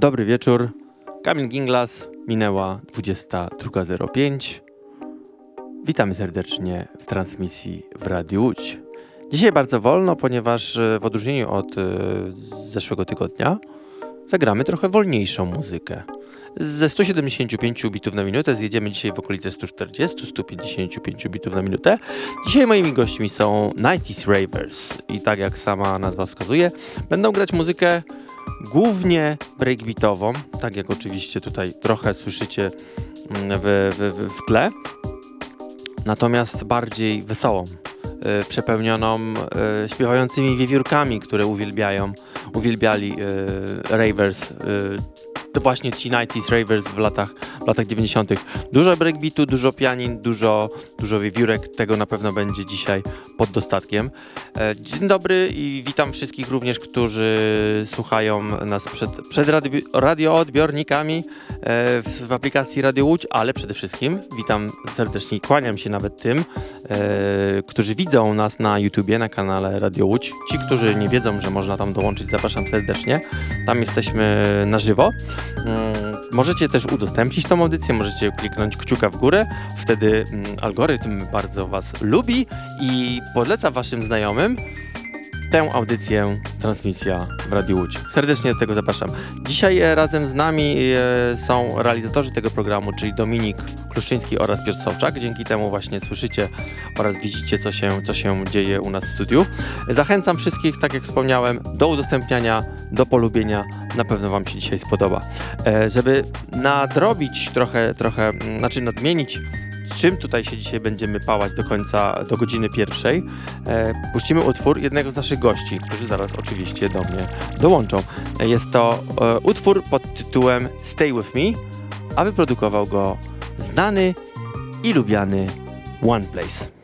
Dobry wieczór. Kamil Ginglas, minęła 22:05. Witamy serdecznie w transmisji w Radiu Łódź. Dzisiaj bardzo wolno, ponieważ w odróżnieniu od zeszłego tygodnia zagramy trochę wolniejszą muzykę. Ze 175 bitów na minutę zjedziemy dzisiaj w okolice 140-155 bitów na minutę. Dzisiaj moimi gośćmi są 90s Ravers i tak jak sama nazwa wskazuje, będą grać muzykę głównie breakbeatową, tak jak oczywiście tutaj trochę słyszycie w tle, natomiast bardziej wesołą, przepełnioną śpiewającymi wiewiórkami, które uwielbiali Ravers. To właśnie ci 90s Ravers w latach 90. Dużo breakbeatu, dużo pianin, dużo wiewiórek. Tego na pewno będzie dzisiaj pod dostatkiem. Dzień dobry i witam wszystkich również, którzy słuchają nas przed radioodbiornikami w aplikacji Radio Łódź, ale przede wszystkim witam serdecznie i kłaniam się nawet tym, którzy widzą nas na YouTubie, na kanale Radio Łódź. Ci, którzy nie wiedzą, że można tam dołączyć, zapraszam serdecznie. Tam jesteśmy na żywo. Możecie też udostępnić tą audycję, możecie kliknąć kciuka w górę, wtedy algorytm bardzo was lubi i poleca waszym znajomym tę audycję, transmisja w Radiu Łódź. Serdecznie do tego zapraszam. Dzisiaj razem z nami są realizatorzy tego programu, czyli Dominik Kluszczyński oraz Piotr Sołczak. Dzięki temu właśnie słyszycie oraz widzicie, co się dzieje u nas w studiu. Zachęcam wszystkich, tak jak wspomniałem, do udostępniania, do polubienia. Na pewno wam się dzisiaj spodoba. Żeby nadrobić nadmienić, z czym tutaj się dzisiaj będziemy pałać do godziny 1, puścimy utwór jednego z naszych gości, którzy zaraz oczywiście do mnie dołączą. Jest to utwór pod tytułem Stay With Me, a wyprodukował go znany i lubiany One Place.